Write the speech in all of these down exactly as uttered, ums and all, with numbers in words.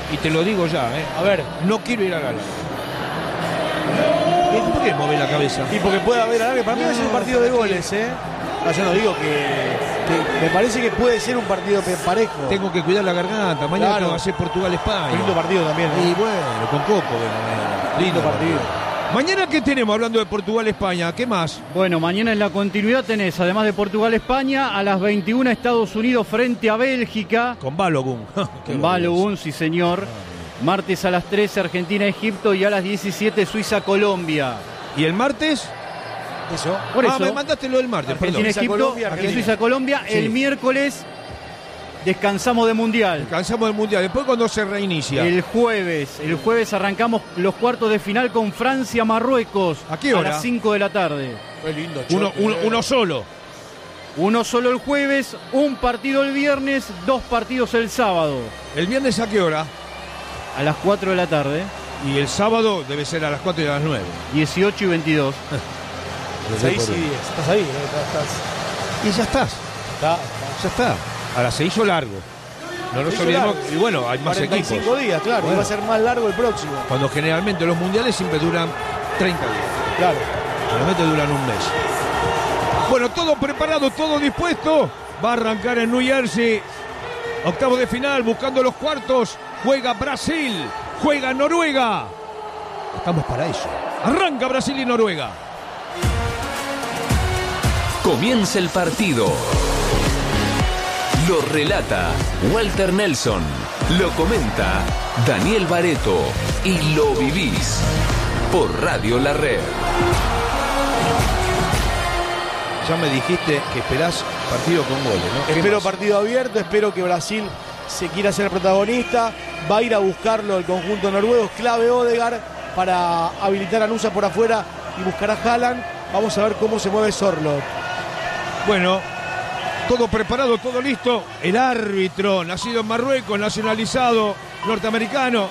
Y te lo digo ya, ¿eh? A ver. No quiero ir a Gala. ¿Por qué mueve la cabeza? Y porque puede haber alargue. Para mí va a ser un partido de goles, ¿eh? No, yo no digo que, que... Me parece que puede ser un partido parejo. Tengo que cuidar la garganta. Mañana Claro. va a ser Portugal-España. Lindo partido también, ¿eh? Y bueno, con Coco. Bueno, Lindo partido. Mañana, ¿qué tenemos hablando de Portugal-España? ¿Qué más? Bueno, mañana en la continuidad tenés, además de Portugal-España, a las veintiuna Estados Unidos frente a Bélgica. Con Balogun. Con Balogun, sí señor. Martes a las trece Argentina-Egipto y a las diecisiete Suiza-Colombia. ¿Y el martes? Eso. Por ah, eso. me mandaste lo del martes, perdón. Argentina-Egipto, Suiza-Colombia. Sí. El miércoles descansamos de Mundial. Descansamos del Mundial. Después, cuando se reinicia. El jueves. El jueves arrancamos los cuartos de final con Francia-Marruecos. ¿A qué hora? A las cinco de la tarde. Qué lindo. Uno, uno, uno solo. Uno solo el jueves, un partido el viernes, dos partidos el sábado. ¿El viernes a qué hora? A las cuatro de la tarde. Y el sábado debe ser a las cuatro y a las nueve. dieciocho y veintidós. seis y diez. Estás ahí, ¿eh? Estás... Y ya estás. Está, Ya está. Ahora se hizo largo. No nos Se hizo olvidemos. largo. Y bueno, hay más cuarenta y cinco equipos. días, claro. Bueno. Y va a ser más largo el próximo. Cuando generalmente los mundiales siempre duran treinta días. Claro. Generalmente duran un mes. Bueno, todo preparado, todo dispuesto. Va a arrancar en New Jersey. Octavo de final, buscando los cuartos. Juega Brasil. Juega Noruega. Estamos para eso. Arranca Brasil y Noruega. Comienza el partido. Lo relata Walter Nelson. Lo comenta Daniel Bareto. Y lo vivís por Radio La Red. Ya me dijiste que esperás partido con goles, ¿no? Espero partido abierto, espero que Brasil se quiera ser protagonista. Va a ir a buscarlo el conjunto noruego. Es clave Odegaard para habilitar a Nusa por afuera y buscar a Haaland. Vamos a ver cómo se mueve Sorloth. Bueno, todo preparado, todo listo. El árbitro, nacido en Marruecos, nacionalizado, norteamericano,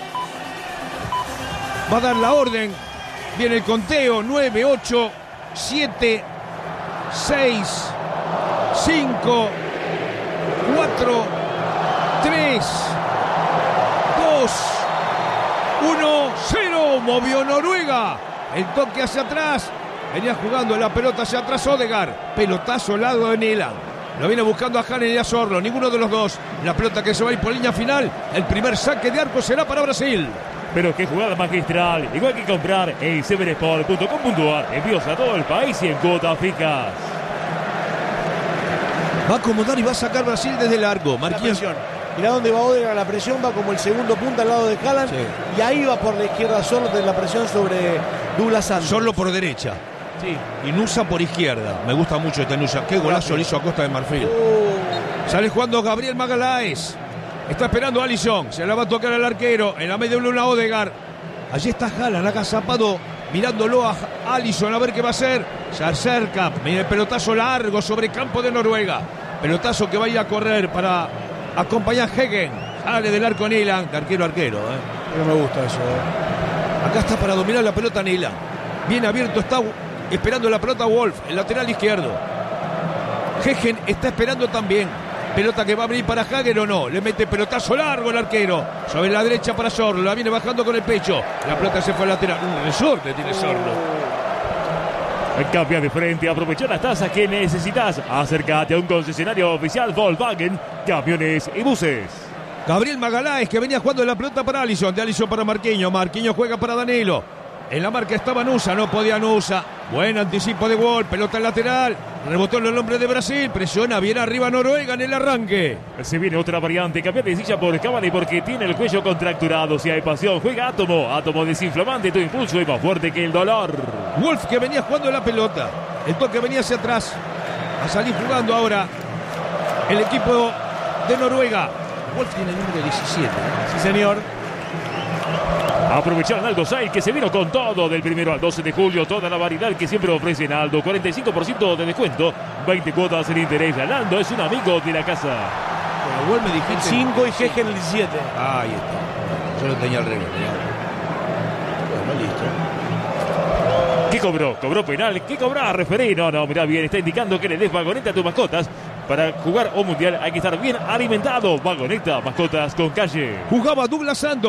va a dar la orden. Viene el conteo. Nueve, ocho, siete, seis, cinco, cuatro, tres, dos, uno, cero. Movió Noruega. El toque hacia atrás. Venía jugando la pelota hacia atrás Odegaard. Pelotazo al lado de Neland. Lo viene buscando a Haaland y a Sorloth. Ninguno de los dos. La pelota que se va a ir por línea final. El primer saque de arco será para Brasil. Pero qué jugada magistral. Igual que comprar en seven sport punto com punto a r. Envíos a todo el país y en cuotas fijas. Va a acomodar y va a sacar Brasil desde el largo. La Marquinhos. presión. Mirá dónde va Odegaard, la presión va como el segundo punta al lado de Haaland. Sí. Y ahí va por la izquierda Sorloth en la presión sobre Douglas Santos. Sorloth por derecha. Sí. Y Nusa por izquierda. Me gusta mucho este Nusa. Qué golazo le hizo a Costa de Marfil. Uh, Sale jugando Gabriel Magalhães. Está esperando a Alisson. Se la va a tocar al arquero. En la media luna Odegaard. Allí está Haaland agazapado. Mirándolo a Alisson a ver qué va a hacer. Se acerca. Mira el pelotazo largo sobre campo de Noruega. Pelotazo que vaya a correr para acompañar a Hegen. Sale del arco Neland. De arquero a arquero. ¿eh? no me gusta eso. Eh. Acá está para dominar la pelota Neland. Bien abierto está esperando la pelota Wolf. El lateral izquierdo. Hegen está esperando también. Pelota que va a abrir para Hagen o no. Le mete pelotazo largo el arquero. Sobre la derecha para Sorloth. La viene bajando con el pecho. La pelota se fue al lateral. Un resorte tiene Sorloth. Cambia de frente, aprovecha las tasas que necesitas. Acércate a un concesionario oficial Volkswagen, camiones y buses. Gabriel Magalhães que venía jugando la pelota para Alisson. De Alisson para Marquinhos. Marquinhos juega para Danilo. En la marca estaba Nusa, no podía Nusa. Buen anticipo de gol, pelota en lateral. Rebotó en el hombre de Brasil, presiona bien arriba Noruega en el arranque. Se viene otra variante, cambia de silla por Cavani porque tiene el cuello contracturado. Si hay pasión, juega Átomo. Átomo desinflamante, tu impulso es más fuerte que el dolor. Wolf que venía jugando la pelota. El toque venía hacia atrás. A salir jugando ahora el equipo de Noruega. Wolf tiene el número diecisiete. ¿eh? Sí, señor. Aprovechar Aldo Sail que se vino con todo del primero al doce de julio. Toda la variedad que siempre ofrecen Aldo. cuarenta y cinco por ciento de descuento. veinte cuotas en interés. Aldo es un amigo de la casa. Bueno, Wolf me dijiste. cinco y Hegen el diecisiete. Ah, ahí está. Yo lo tenía al revés. Bueno, listo. ¿Qué cobró? ¿Cobró penal? ¿Qué cobró? Referí. No, no, mirá bien. Está indicando que le des vagoneta a tus mascotas. Para jugar o mundial hay que estar bien alimentado. Vagoneta, mascotas con calle. Jugaba Douglas Santos.